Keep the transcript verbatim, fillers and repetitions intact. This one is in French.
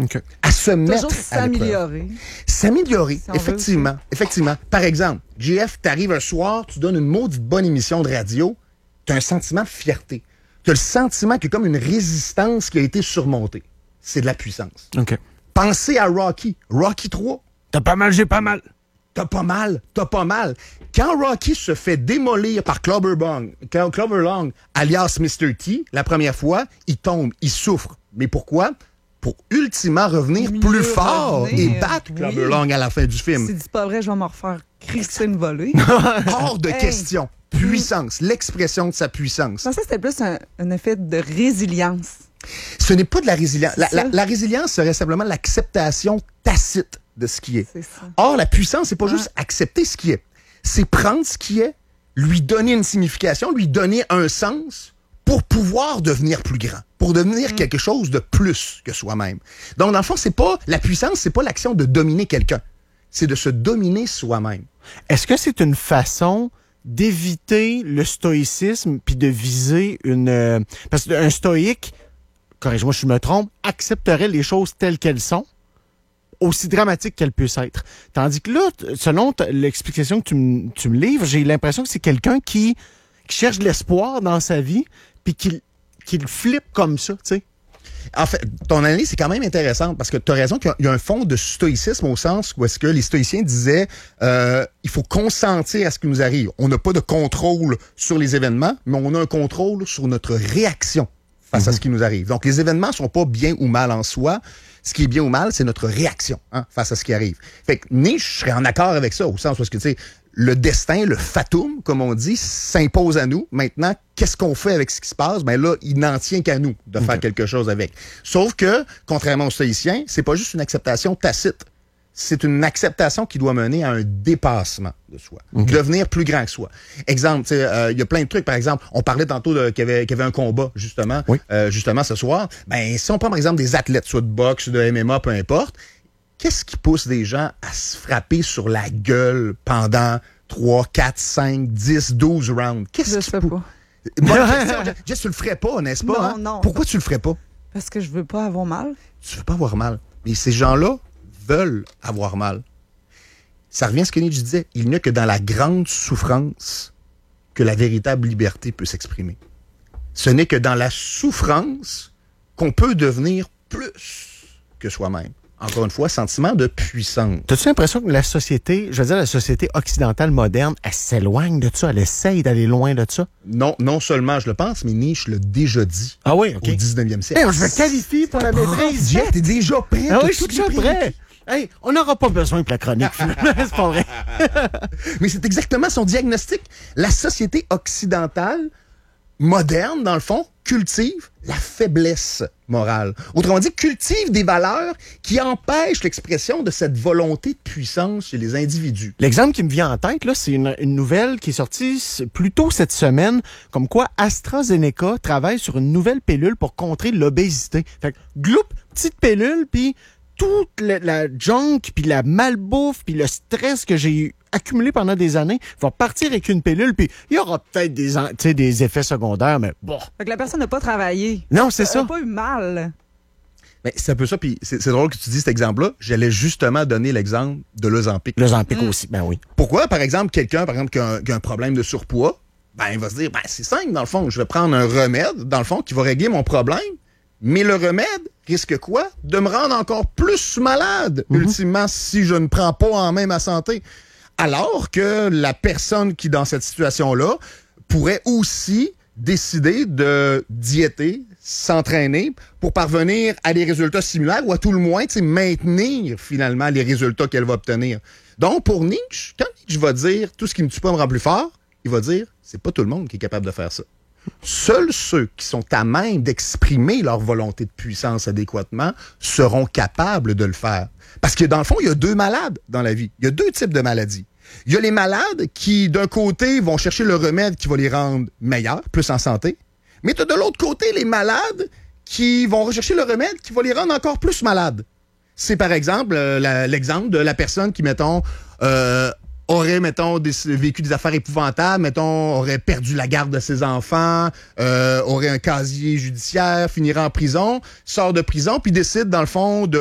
Okay. À se mettre Toujours à l'épreuve. s'améliorer. S'améliorer, Si on effectivement. Effectivement. Par exemple, J F, t'arrives un soir, tu donnes une maudite bonne émission de radio, t'as un sentiment de fierté. T'as le sentiment qu'il y a comme une résistance qui a été surmontée. C'est de la puissance. OK. Pensez à Rocky. Rocky trois. T'as pas mal, j'ai pas mal. T'as pas mal, t'as pas mal. Quand Rocky se fait démolir par Clubber Long, Clubber Long, alias mister T, la première fois, il tombe, il souffre. Mais pourquoi? Pour ultimement revenir Mieux plus fort revenir. et battre Clubber Oui. Long à la fin du film. Si dis pas vrai, je vais m'en refaire Christine volée. Hors de Hey. question. Puissance, l'expression de sa puissance. Je pensais que c'était plus un, un effet de résilience. Ce n'est pas de la résilience. La, C'est la, ça. la résilience serait simplement l'acceptation tacite de ce qui est. C'est ça. Or, la puissance, c'est pas Ouais. juste accepter ce qui est. C'est prendre ce qui est, lui donner une signification, lui donner un sens pour pouvoir devenir plus grand, pour devenir quelque chose de plus que soi-même. Donc, dans le fond, c'est pas la puissance, c'est pas l'action de dominer quelqu'un. C'est de se dominer soi-même. Est-ce que c'est une façon d'éviter le stoïcisme puis de viser une... euh, parce qu'un stoïque, corrige-moi si je me trompe, accepterait les choses telles qu'elles sont, aussi dramatiques qu'elles puissent être. Tandis que là, t- selon t- l'explication que tu, m- tu me livres, j'ai l'impression que c'est quelqu'un qui, qui cherche de l'espoir dans sa vie puis qui, qui le flippe comme ça, tu sais. En fait, ton analyse, c'est quand même intéressante parce que tu as raison qu'il y a un fond de stoïcisme au sens où est-ce que les stoïciens disaient euh, il faut consentir à ce qui nous arrive. On n'a pas de contrôle sur les événements, mais on a un contrôle sur notre réaction face à ce qui nous arrive. Donc, les événements sont pas bien ou mal en soi. Ce qui est bien ou mal, c'est notre réaction hein, face à ce qui arrive. Fait que Nietzsche serait en accord avec ça, au sens où est-ce que, tu sais, le destin, le fatum, comme on dit, s'impose à nous. Maintenant, qu'est-ce qu'on fait avec ce qui se passe? Ben là, il n'en tient qu'à nous de faire quelque chose avec. Sauf que, contrairement aux stoïciens, c'est pas juste une acceptation tacite. C'est une acceptation qui doit mener à un dépassement de soi. Okay. Devenir plus grand que soi. Exemple, il euh, y a plein de trucs. Par exemple, on parlait tantôt de, qu'il y avait, qu'il y avait un combat, justement, oui. euh, justement ce soir. Ben, si on prend, par exemple, des athlètes, soit de boxe, de M M A, peu importe, qu'est-ce qui pousse des gens à se frapper sur la gueule pendant trois, quatre, cinq, dix, douze rounds? Qu'est-ce Je qui sais pou... pas. Bonne question. Jess, tu le ferais pas, n'est-ce pas? Non, hein? non. Pourquoi tu le ferais pas? Parce que je veux pas avoir mal. Tu veux pas avoir mal. Mais ces gens-là veulent avoir mal. Ça revient à ce que Nietzsche disait. Il n'y a que dans la grande souffrance que la véritable liberté peut s'exprimer. Ce n'est que dans la souffrance qu'on peut devenir plus que soi-même. Encore une fois, sentiment de puissance. T'as-tu l'impression que la société, je veux dire la société occidentale moderne, elle s'éloigne de ça, elle essaye d'aller loin de ça? Non, non seulement je le pense, mais Nietzsche l'a déjà dit ah oui, okay. au dix-neuvième siècle. Hey, je me qualifie pour la maîtrise. Jeff, t'es déjà prêt? Ah oui, je suis déjà prêt. Hey, on n'aura pas besoin de la chronique, c'est pas vrai. Mais c'est exactement son diagnostic. La société occidentale, moderne, dans le fond, cultive la faiblesse morale. Autrement dit, cultive des valeurs qui empêchent l'expression de cette volonté de puissance chez les individus. L'exemple qui me vient en tête, là, c'est une, une nouvelle qui est sortie plus tôt cette semaine, comme quoi AstraZeneca travaille sur une nouvelle pilule pour contrer l'obésité. Fait que, gloup, petite pilule, puis toute la, la junk, puis la malbouffe, puis le stress que j'ai accumulé pendant des années va partir avec une pilule, puis il y aura peut-être des, des effets secondaires, mais bon. Fait que la personne n'a pas travaillé. Non, c'est ça. Elle n'a pas eu mal. Mais c'est un peu ça, puis c'est, c'est drôle que tu dis cet exemple-là. J'allais justement donner l'exemple de l'Ozempic. L'Ozempic mmh. aussi, ben oui. Pourquoi, par exemple, quelqu'un, par exemple, qui a, un, qui a un problème de surpoids, ben il va se dire, ben c'est simple, dans le fond, je vais prendre un remède, dans le fond, qui va régler mon problème, mais le remède risque quoi? De me rendre encore plus malade, mmh. ultimement, si je ne prends pas en main ma santé. Alors que la personne qui, dans cette situation-là, pourrait aussi décider de diéter, s'entraîner pour parvenir à des résultats similaires ou à tout le moins maintenir finalement les résultats qu'elle va obtenir. Donc, pour Nietzsche, quand Nietzsche va dire « tout ce qui me tue pas me rend plus fort », il va dire « c'est pas tout le monde qui est capable de faire ça ». Seuls ceux qui sont à même d'exprimer leur volonté de puissance adéquatement seront capables de le faire. Parce que dans le fond, il y a deux malades dans la vie. Il y a deux types de maladies. Il y a les malades qui, d'un côté, vont chercher le remède qui va les rendre meilleurs, plus en santé. Mais tu as de l'autre côté les malades qui vont rechercher le remède qui va les rendre encore plus malades. C'est par exemple euh, la, l'exemple de la personne qui, mettons, euh, aurait, mettons, des, vécu des affaires épouvantables, mettons, aurait perdu la garde de ses enfants, euh, aurait un casier judiciaire, finirait en prison, sort de prison, puis décide, dans le fond, de